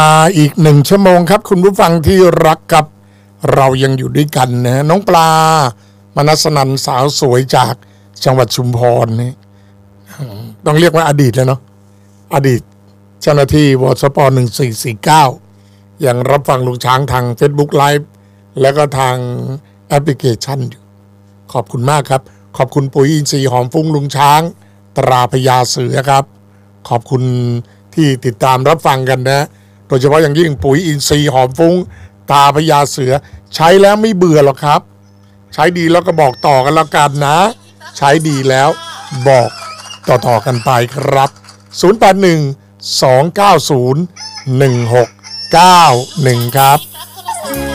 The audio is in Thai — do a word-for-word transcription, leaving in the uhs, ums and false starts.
อีกหนึ่งชั่วโมงครับคุณผู้ฟังที่รักกับเรายังอยู่ด้วยกันนะน้องปลามนัสนันสาวสวยจากจังหวัดชุมพรนี่ต้องเรียกว่าอดีตแล้วเนาะอดีตเจ้าหน้าที่วสปหนึ่งสี่สี่เก้ายังรับฟังลุงช้างทาง Facebook Live แล้วก็ทางแอปพลิเคชันอยู่ขอบคุณมากครับขอบคุณปุ๋ยอินทรีย์หอมฟุ้งลุงช้างตราพญาเสือครับขอบคุณที่ติดตามรับฟังกันนะโดยเฉพาะอย่างยิ่งปุ๋ยอินทรีย์หอมฟุ้งตราพญาเสือใช้แล้วไม่เบื่อหรอกครับใช้ดีแล้วก็บอกต่อกันแล้วกันนะใช้ดีแล้วบอกต่อๆกันไปครับศูนย์ แปด หนึ่ง สอง เก้า ศูนย์ หนึ่ง หก เก้า หนึ่งครับ